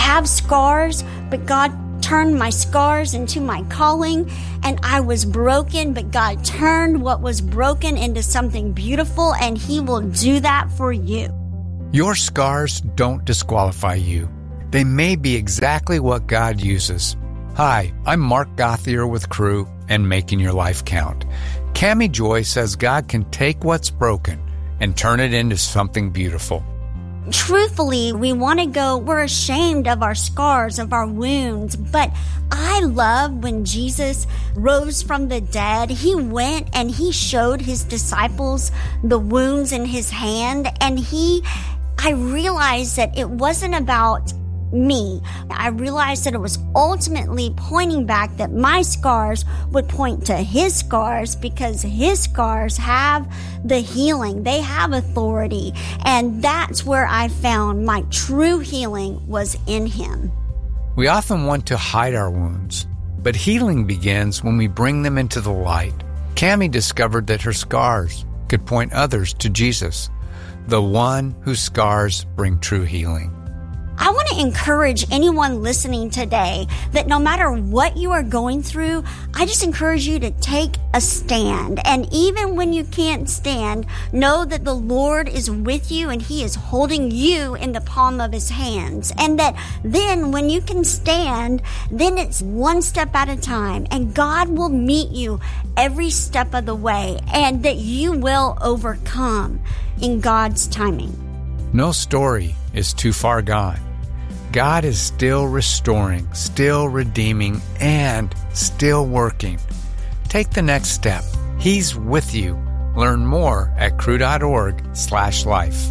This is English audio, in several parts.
have scars, but God turned my scars into my calling, and I was broken, but God turned what was broken into something beautiful, and He will do that for you. Your scars don't disqualify you. They may be exactly what God uses. Hi, I'm Mark Gothier with Crew and Making Your Life Count. Cammie Joy says God can take what's broken and turn it into something beautiful. Truthfully, we're ashamed of our scars, of our wounds, but I love when Jesus rose from the dead. He went and He showed His disciples the wounds in His hand, and I realized that it wasn't about me. I realized that it was ultimately pointing back, that my scars would point to His scars, because His scars have the healing. They have authority. And that's where I found my true healing was in Him. We often want to hide our wounds, but healing begins when we bring them into the light. Cammie discovered that her scars could point others to Jesus, the one whose scars bring true healing. I want to encourage anyone listening today that no matter what you are going through, I just encourage you to take a stand. And even when you can't stand, know that the Lord is with you and He is holding you in the palm of His hands. And that then when you can stand, then it's one step at a time, and God will meet you every step of the way, and that you will overcome in God's timing. No story is too far gone. God is still restoring, still redeeming, and still working. Take the next step. He's with you. Learn more at crew.org/life.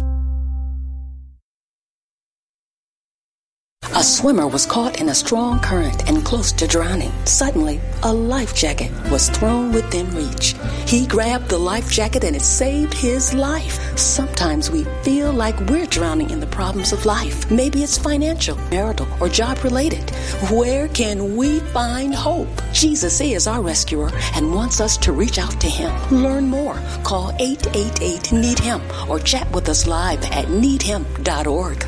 A swimmer was caught in a strong current and close to drowning. Suddenly, a life jacket was thrown within reach. He grabbed the life jacket and it saved his life. Sometimes we feel like we're drowning in the problems of life. Maybe it's financial, marital, or job-related. Where can we find hope? Jesus is our rescuer and wants us to reach out to Him. Learn more. Call 888-NEED-HIM or chat with us live at needhim.org.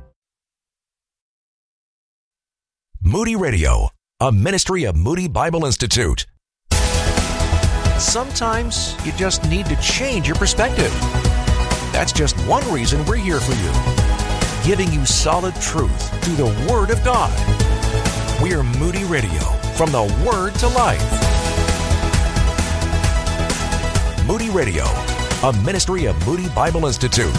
Moody Radio, a ministry of Moody Bible Institute. Sometimes you just need to change your perspective. That's just one reason we're here for you, giving you solid truth through the Word of God. We're Moody Radio, from the Word to Life. Moody Radio, a ministry of Moody Bible Institute.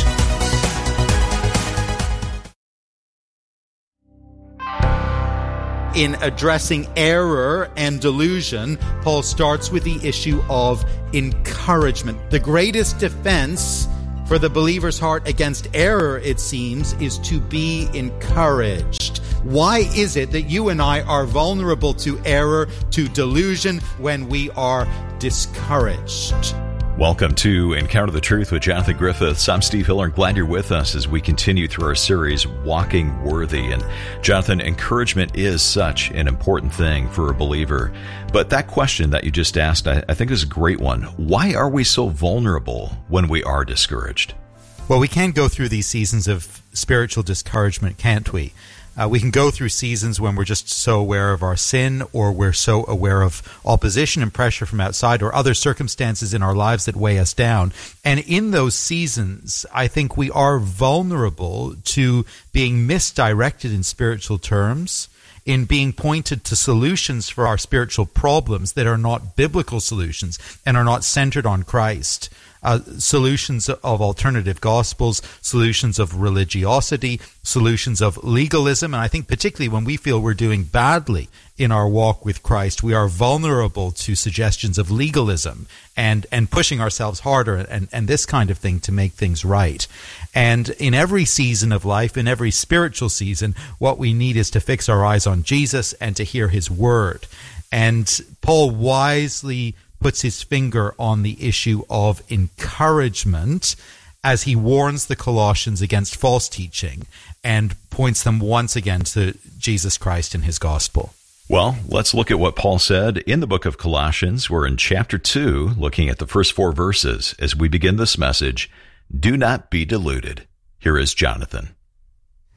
In addressing error and delusion, Paul starts with the issue of encouragement. The greatest defense for the believer's heart against error, it seems, is to be encouraged. Why is it that you and I are vulnerable to error, to delusion, when we are discouraged? Welcome to Encounter the Truth with Jonathan Griffiths. I'm Steve Hiller, and glad you're with us as we continue through our series, Walking Worthy. And Jonathan, encouragement is such an important thing for a believer. But that question that you just asked, I think is a great one. Why are we so vulnerable when we are discouraged? Well, we can go through these seasons of spiritual discouragement, can't we? We can go through seasons when we're just so aware of our sin, or we're so aware of opposition and pressure from outside, or other circumstances in our lives that weigh us down. And in those seasons, I think we are vulnerable to being misdirected in spiritual terms, in being pointed to solutions for our spiritual problems that are not biblical solutions and are not centered on Christ. Solutions of alternative gospels, solutions of religiosity, solutions of legalism. And I think particularly when we feel we're doing badly in our walk with Christ, we are vulnerable to suggestions of legalism and pushing ourselves harder and this kind of thing to make things right. And in every season of life, in every spiritual season, what we need is to fix our eyes on Jesus and to hear His word. And Paul wisely puts his finger on the issue of encouragement as he warns the Colossians against false teaching and points them once again to Jesus Christ and His gospel. Well, let's look at what Paul said in the book of Colossians. We're in chapter 2, looking at the first 4 verses as we begin this message. Do not be deluded. Here is Jonathan.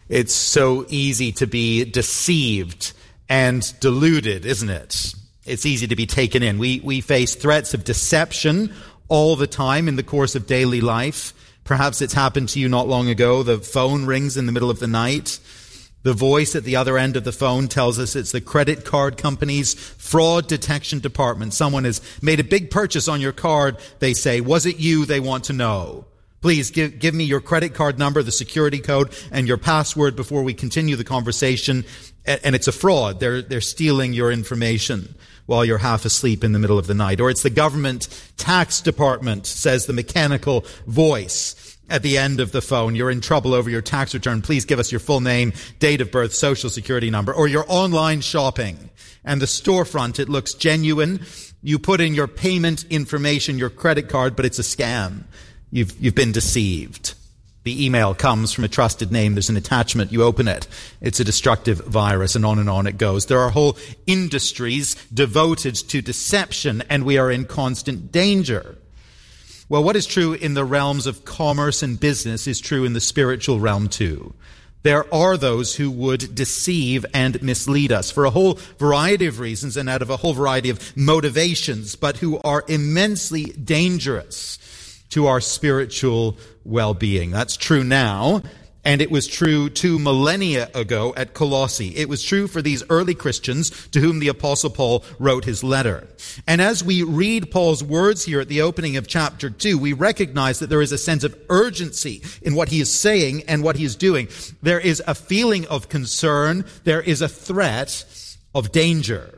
It's so easy to be deceived and deluded, isn't it? It's easy to be taken in. We face threats of deception all the time in the course of daily life. Perhaps it's happened to you not long ago. The phone rings in the middle of the night. The voice at the other end of the phone tells us it's the credit card company's fraud detection department. Someone has made a big purchase on your card. They say, was it you? They want to know. Please give me your credit card number, the security code, and your password before we continue the conversation. And it's a fraud. They're stealing your information while you're half asleep in the middle of the night. Or it's the government tax department, says the mechanical voice at the end of the phone. You're in trouble over your tax return. Please give us your full name, date of birth, social security number. Or your online shopping and the storefront, it looks genuine. You put in your payment information, your credit card, but it's a scam. You've been deceived. The email comes from a trusted name. There's an attachment. You open it. It's a destructive virus, and on it goes. There are whole industries devoted to deception, and we are in constant danger. Well, what is true in the realms of commerce and business is true in the spiritual realm too. There are those who would deceive and mislead us for a whole variety of reasons and out of a whole variety of motivations, but who are immensely dangerous to our spiritual well-being. That's true now, and it was true 2 millennia ago at Colossae. It was true for these early Christians to whom the Apostle Paul wrote his letter. And as we read Paul's words here at the opening of chapter 2, we recognize that there is a sense of urgency in what he is saying and what he is doing. There is a feeling of concern. There is a threat of danger.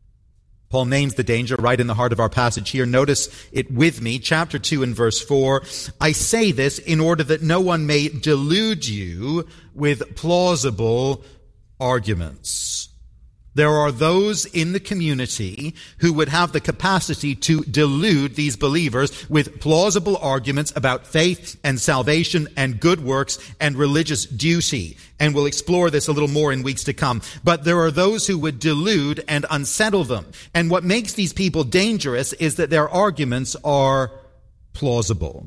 Paul names the danger right in the heart of our passage here. Notice it with me, chapter 2 and verse 4. I say this in order that no one may delude you with plausible arguments. There are those in the community who would have the capacity to delude these believers with plausible arguments about faith and salvation and good works and religious duty. And we'll explore this a little more in weeks to come. But there are those who would delude and unsettle them. And what makes these people dangerous is that their arguments are plausible.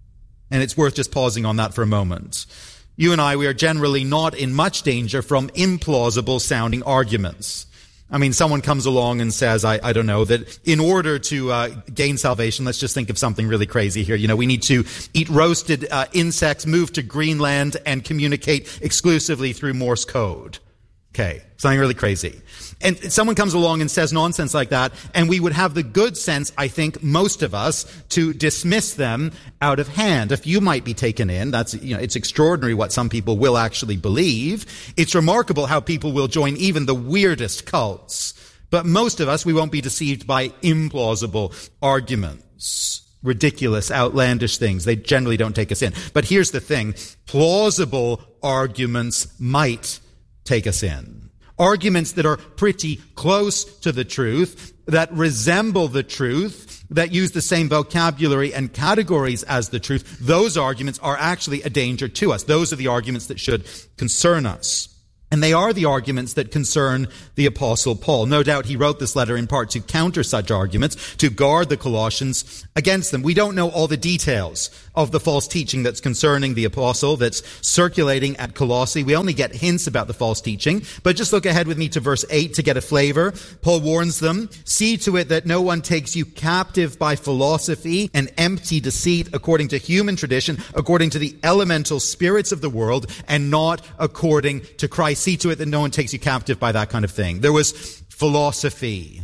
And it's worth just pausing on that for a moment. You and I, we are generally not in much danger from implausible sounding arguments. I mean, someone comes along and says, I don't know, that in order to gain salvation, let's just think of something really crazy here. You know, we need to eat roasted insects, move to Greenland, and communicate exclusively through Morse code. Okay, something really crazy. And someone comes along and says nonsense like that, and we would have the good sense, I think, most of us, to dismiss them out of hand. A few might be taken in. That's, it's extraordinary what some people will actually believe. It's remarkable how people will join even the weirdest cults. But most of us, we won't be deceived by implausible arguments. Ridiculous, outlandish things. They generally don't take us in. But here's the thing. Plausible arguments might take us in. Arguments that are pretty close to the truth, that resemble the truth, that use the same vocabulary and categories as the truth, those arguments are actually a danger to us. Those are the arguments that should concern us. And they are the arguments that concern the Apostle Paul. No doubt he wrote this letter in part to counter such arguments, to guard the Colossians against them. We don't know all the details of the false teaching that's concerning the apostle, that's circulating at Colossae. We only get hints about the false teaching. But just look ahead with me to verse 8 to get a flavor. Paul warns them, see to it that no one takes you captive by philosophy and empty deceit according to human tradition, according to the elemental spirits of the world, and not according to Christ. See to it that no one takes you captive by that kind of thing. There was philosophy.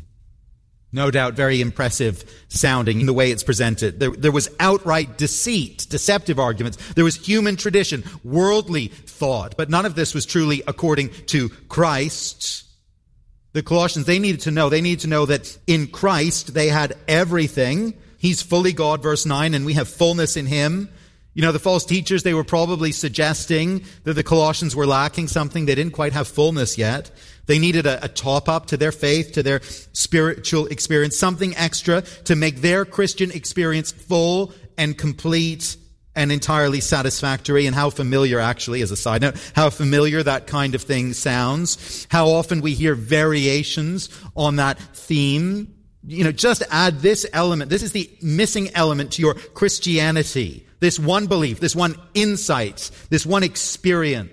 No doubt very impressive sounding in the way it's presented. There was outright deceit, deceptive arguments. There was human tradition, worldly thought. But none of this was truly according to Christ. The Colossians, they needed to know that in Christ they had everything. He's fully God, verse 9, and we have fullness in Him. The false teachers, they were probably suggesting that the Colossians were lacking something. They didn't quite have fullness yet. They needed a top-up to their faith, to their spiritual experience, something extra to make their Christian experience full and complete and entirely satisfactory. And how familiar, actually, as a side note, how familiar that kind of thing sounds. How often we hear variations on that theme. Just add this element. This is the missing element to your Christianity. This one belief, this one insight, this one experience.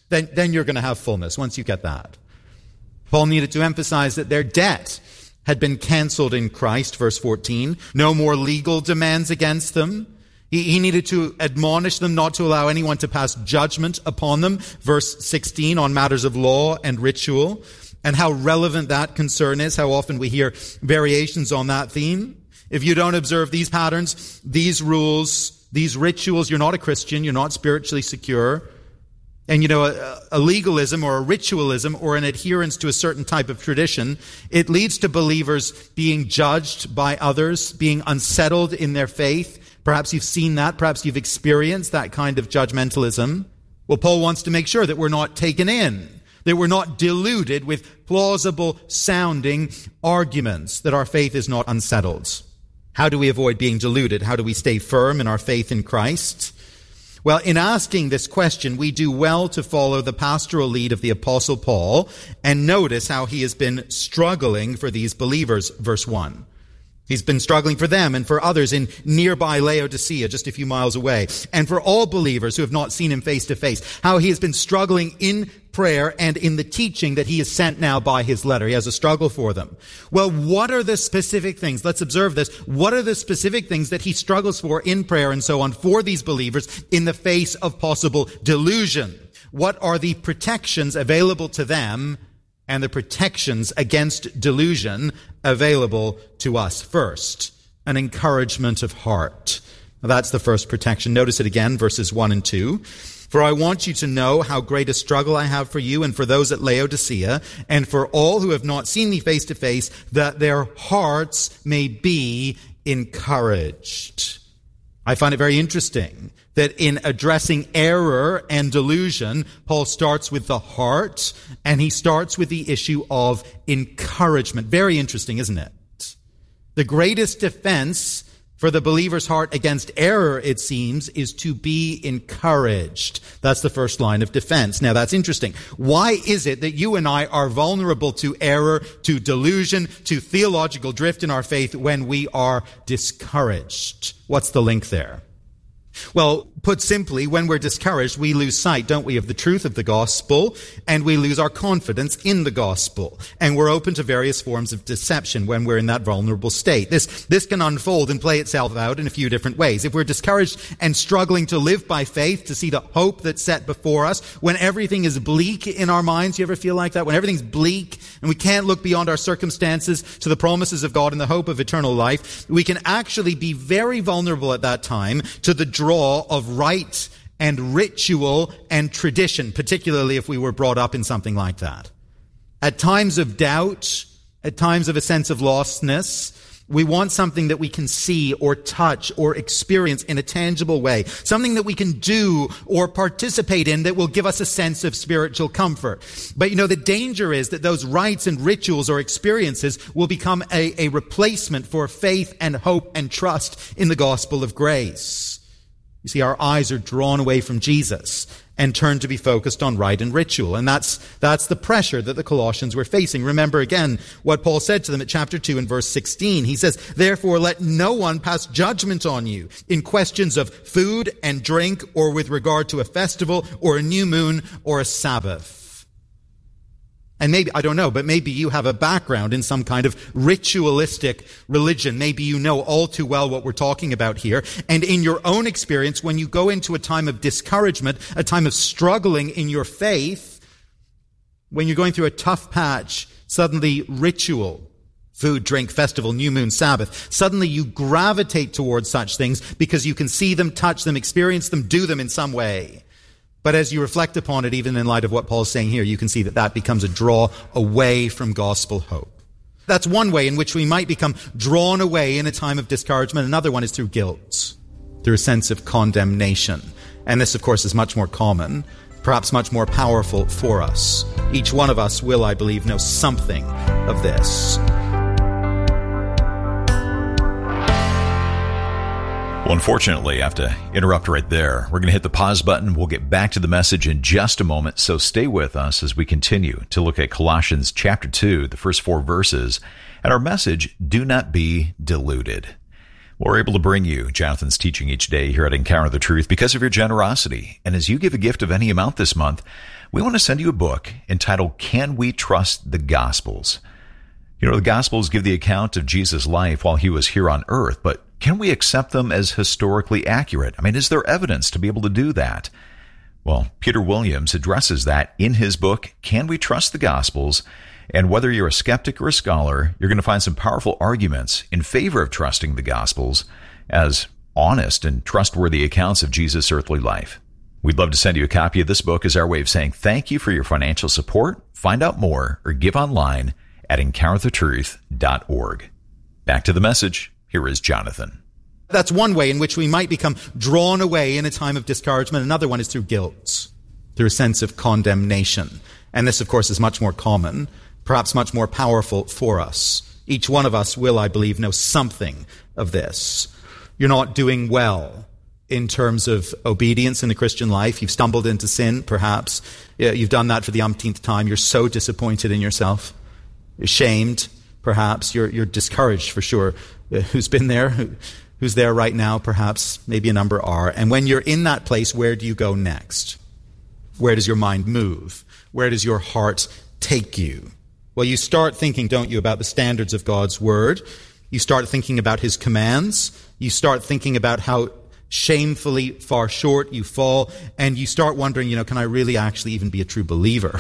then you're going to have fullness once you get that. Paul needed to emphasize that their debt had been canceled in Christ, verse 14. No more legal demands against them. He needed to admonish them not to allow anyone to pass judgment upon them, verse 16, on matters of law and ritual, and how relevant that concern is, how often we hear variations on that theme. If you don't observe these patterns, these rules, these rituals, you're not a Christian, you're not spiritually secure. And a legalism or a ritualism or an adherence to a certain type of tradition, it leads to believers being judged by others, being unsettled in their faith. Perhaps you've seen that. Perhaps you've experienced that kind of judgmentalism. Well, Paul wants to make sure that we're not taken in, that we're not deluded with plausible sounding arguments, that our faith is not unsettled. How do we avoid being deluded? How do we stay firm in our faith in Christ? Well, in asking this question, we do well to follow the pastoral lead of the Apostle Paul and notice how he has been struggling for these believers, verse 1. He's been struggling for them and for others in nearby Laodicea, just a few miles away, and for all believers who have not seen him face to face, how he has been struggling in prayer and in the teaching that he is sent now by his letter. He has a struggle for them. Well, what are the specific things? Let's observe this. What are the specific things that he struggles for in prayer and so on for these believers in the face of possible delusion? What are the protections available to them and the protections against delusion available to us? First, an encouragement of heart. Now, that's the first protection. Notice it again, verses 1 and 2. For I want you to know how great a struggle I have for you and for those at Laodicea, and for all who have not seen me face to face, that their hearts may be encouraged. I find it very interesting that in addressing error and delusion, Paul starts with the heart, and he starts with the issue of encouragement. Very interesting, isn't it? The greatest defense for the believer's heart against error, it seems, is to be encouraged. That's the first line of defense. Now, that's interesting. Why is it that you and I are vulnerable to error, to delusion, to theological drift in our faith when we are discouraged? What's the link there? Well, put simply, when we're discouraged, we lose sight, don't we, of the truth of the gospel, and we lose our confidence in the gospel. And we're open to various forms of deception when we're in that vulnerable state. This can unfold and play itself out in a few different ways. If we're discouraged and struggling to live by faith, to see the hope that's set before us, when everything is bleak in our minds, you ever feel like that? When everything's bleak and we can't look beyond our circumstances to the promises of God and the hope of eternal life, we can actually be very vulnerable at that time to the draw of rite and ritual and tradition, particularly if we were brought up in something like that. At times of doubt, at times of a sense of lostness, we want something that we can see or touch or experience in a tangible way, something that we can do or participate in that will give us a sense of spiritual comfort. But the danger is that those rites and rituals or experiences will become a replacement for faith and hope and trust in the gospel of grace. You see, our eyes are drawn away from Jesus and turned to be focused on rite and ritual. And that's the pressure that the Colossians were facing. Remember again what Paul said to them at chapter 2 and verse 16. He says, therefore let no one pass judgment on you in questions of food and drink or with regard to a festival or a new moon or a Sabbath. And maybe, I don't know, but maybe you have a background in some kind of ritualistic religion. Maybe you know all too well what we're talking about here. And in your own experience, when you go into a time of discouragement, a time of struggling in your faith, when you're going through a tough patch, suddenly ritual, food, drink, festival, new moon, Sabbath, suddenly you gravitate towards such things because you can see them, touch them, experience them, do them in some way. But as you reflect upon it, even in light of what Paul's saying here, you can see that becomes a draw away from gospel hope. That's one way in which we might become drawn away in a time of discouragement. Another one is through guilt, through a sense of condemnation. And this, of course, is much more common, perhaps much more powerful for us. Each one of us will, I believe, know something of this. Well, unfortunately, I have to interrupt right there. We're going to hit the pause button. We'll get back to the message in just a moment, so stay with us as we continue to look at Colossians chapter 2, the first 4 verses, and our message, Do Not Be Deluded. We're able to bring you Jonathan's teaching each day here at Encounter the Truth because of your generosity. And as you give a gift of any amount this month, we want to send you a book entitled, Can We Trust the Gospels? You know, the Gospels give the account of Jesus' life while he was here on earth, but can we accept them as historically accurate? I mean, is there evidence to be able to do that? Well, Peter Williams addresses that in his book, Can We Trust the Gospels? And whether you're a skeptic or a scholar, you're going to find some powerful arguments in favor of trusting the Gospels as honest and trustworthy accounts of Jesus' earthly life. We'd love to send you a copy of this book as our way of saying thank you for your financial support. Find out more or give online at encounterthetruth.org. Back to the message. Here is Jonathan. That's one way in which we might become drawn away in a time of discouragement. Another one is through guilt, through a sense of condemnation. And this, of course, is much more common, perhaps much more powerful for us. Each one of us will, I believe, know something of this. You're not doing well in terms of obedience in the Christian life. You've stumbled into sin, perhaps. You've done that for the umpteenth time. You're so disappointed in yourself. You're shamed, perhaps. You're discouraged, for sure. Who's been there? Who's there right now, perhaps? Maybe a number are. And when you're in that place, where do you go next? Where does your mind move? Where does your heart take you? Well, you start thinking, don't you, about the standards of God's Word. You start thinking about His commands. You start thinking about how shamefully far short you fall. And you start wondering, can I really actually even be a true believer?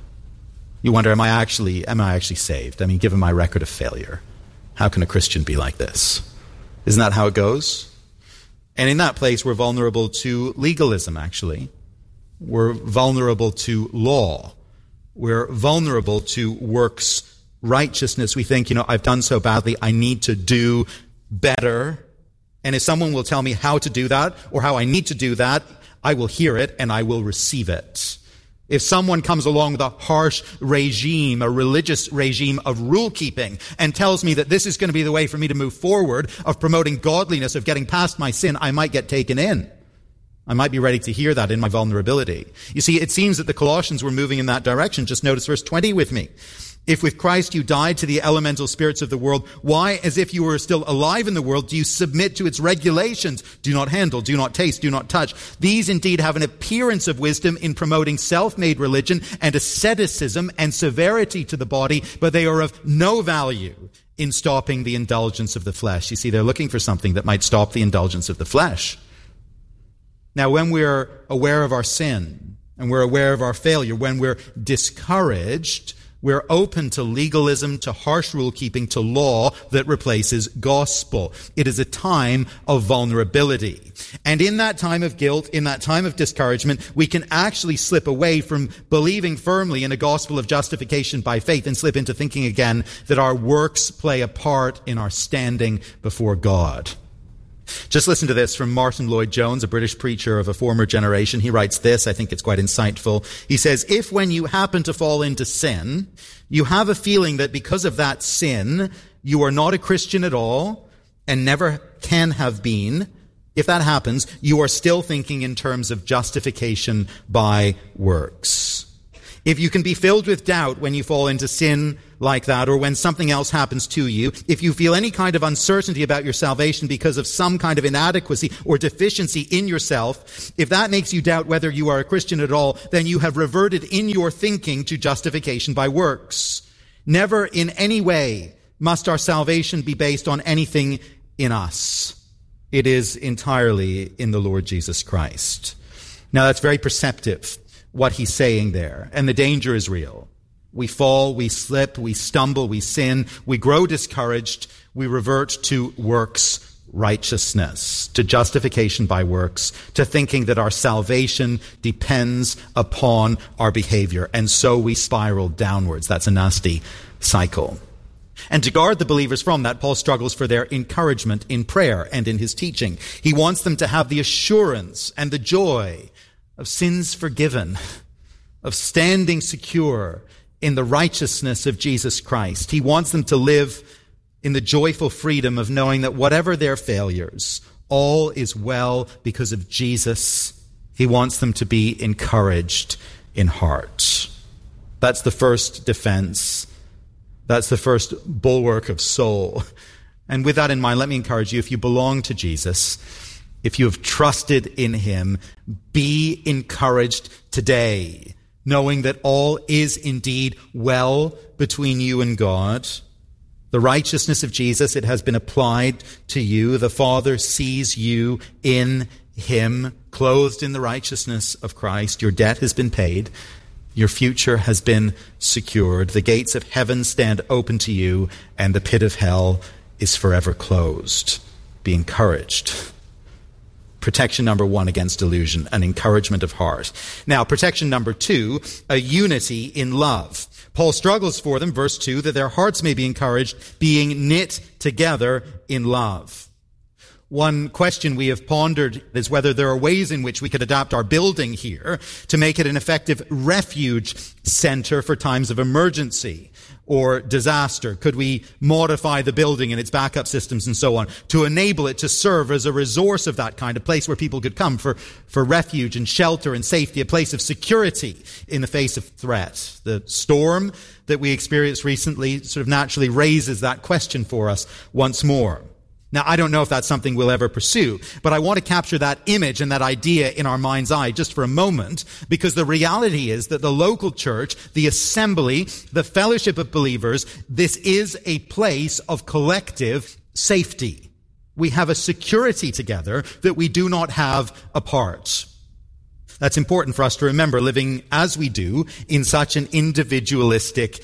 You wonder, am I actually saved? I mean, given my record of failure, how can a Christian be like this? Isn't that how it goes? And in that place, we're vulnerable to legalism, actually. We're vulnerable to law. We're vulnerable to works righteousness. We think, I've done so badly, I need to do better. And if someone will tell me how to do that or how I need to do that, I will hear it and I will receive it. If someone comes along with a harsh regime, a religious regime of rule-keeping, and tells me that this is going to be the way for me to move forward, of promoting godliness, of getting past my sin, I might get taken in. I might be ready to hear that in my vulnerability. You see, it seems that the Colossians were moving in that direction. Just notice verse 20 with me. If with Christ you died to the elemental spirits of the world, why, as if you were still alive in the world, do you submit to its regulations? Do not handle, do not taste, do not touch. These indeed have an appearance of wisdom in promoting self-made religion and asceticism and severity to the body, but they are of no value in stopping the indulgence of the flesh. You see, they're looking for something that might stop the indulgence of the flesh. Now, when we're aware of our sin and we're aware of our failure, when we're discouraged, we're open to legalism, to harsh rule-keeping, to law that replaces gospel. It is a time of vulnerability. And in that time of guilt, in that time of discouragement, we can actually slip away from believing firmly in a gospel of justification by faith and slip into thinking again that our works play a part in our standing before God. Just listen to this from Martin Lloyd-Jones, a British preacher of a former generation. He writes this, I think it's quite insightful. He says, if when you happen to fall into sin, you have a feeling that because of that sin, you are not a Christian at all and never can have been, if that happens, you are still thinking in terms of justification by works. If you can be filled with doubt when you fall into sin like that, or when something else happens to you, if you feel any kind of uncertainty about your salvation because of some kind of inadequacy or deficiency in yourself, if that makes you doubt whether you are a Christian at all, then you have reverted in your thinking to justification by works. Never in any way must our salvation be based on anything in us. It is entirely in the Lord Jesus Christ. Now that's very perceptive, what he's saying there, and the danger is real. We fall, we slip, we stumble, we sin, we grow discouraged, we revert to works righteousness, to justification by works, to thinking that our salvation depends upon our behavior, and so we spiral downwards. That's a nasty cycle. And to guard the believers from that, Paul struggles for their encouragement in prayer and in his teaching. He wants them to have the assurance and the joy of sins forgiven, of standing secure in the righteousness of Jesus Christ. He wants them to live in the joyful freedom of knowing that whatever their failures, all is well because of Jesus. He wants them to be encouraged in heart. That's the first defense. That's the first bulwark of soul And with that in mind, let me encourage you, if you belong to Jesus, if you have trusted in him, be encouraged today, knowing that all is indeed well between you and God. The righteousness of Jesus, it has been applied to you. The Father sees you in him, clothed in the righteousness of Christ. Your debt has been paid. Your future has been secured. The gates of heaven stand open to you, and the pit of hell is forever closed. Be encouraged. Protection number 1 against delusion, an encouragement of heart. Now, protection number 2, a unity in love. Paul struggles for them, verse 2, that their hearts may be encouraged, being knit together in love. One question we have pondered is whether there are ways in which we could adapt our building here to make it an effective refuge center for times of emergency or disaster. Could we modify the building and its backup systems and so on to enable it to serve as a resource of that kind, a place where people could come for refuge and shelter and safety, a place of security in the face of threat? The storm that we experienced recently sort of naturally raises that question for us once more. Now, I don't know if that's something we'll ever pursue, but I want to capture that image and that idea in our mind's eye just for a moment, because the reality is that the local church, the assembly, the fellowship of believers, this is a place of collective safety. We have a security together that we do not have apart. That's important for us to remember, living as we do in such an individualistic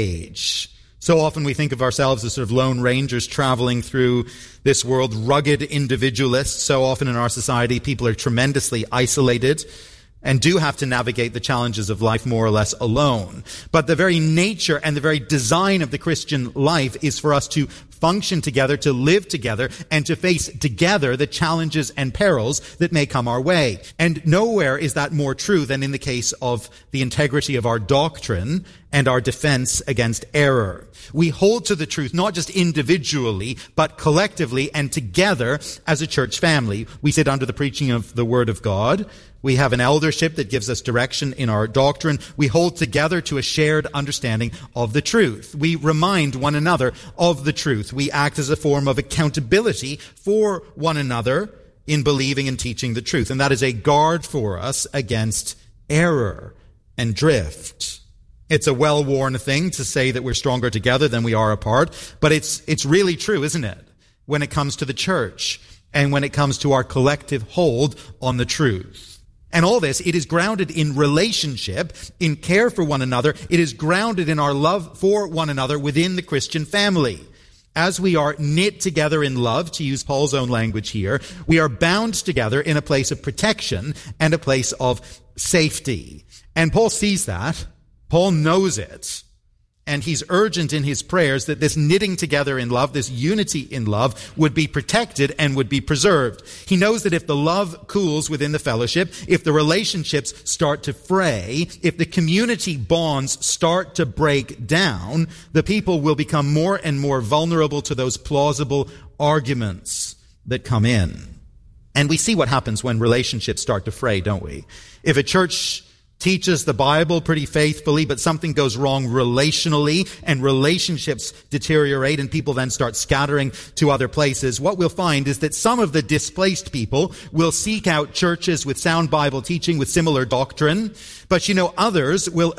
age. So often we think of ourselves as sort of lone rangers traveling through this world, rugged individualists. So often in our society, people are tremendously isolated and do have to navigate the challenges of life more or less alone. But the very nature and the very design of the Christian life is for us to function together, to live together, and to face together the challenges and perils that may come our way. And nowhere is that more true than in the case of the integrity of our doctrine and our defense against error. We hold to the truth not just individually, but collectively and together as a church family. We sit under the preaching of the Word of God. We have an eldership that gives us direction in our doctrine. We hold together to a shared understanding of the truth. We remind one another of the truth. We act as a form of accountability for one another in believing and teaching the truth. And that is a guard for us against error and drift. It's a well-worn thing to say that we're stronger together than we are apart, but it's really true, isn't it? When it comes to the church and when it comes to our collective hold on the truth. And all this, it is grounded in relationship, in care for one another. It is grounded in our love for one another within the Christian family. As we are knit together in love, to use Paul's own language here, we are bound together in a place of protection and a place of safety. And Paul sees that. Paul knows it. And he's urgent in his prayers that this knitting together in love, this unity in love, would be protected and would be preserved. He knows that if the love cools within the fellowship, if the relationships start to fray, if the community bonds start to break down, the people will become more and more vulnerable to those plausible arguments that come in. And we see what happens when relationships start to fray, don't we? If a church teaches the Bible pretty faithfully, but something goes wrong relationally and relationships deteriorate and people then start scattering to other places, what we'll find is that some of the displaced people will seek out churches with sound Bible teaching, with similar doctrine, but others will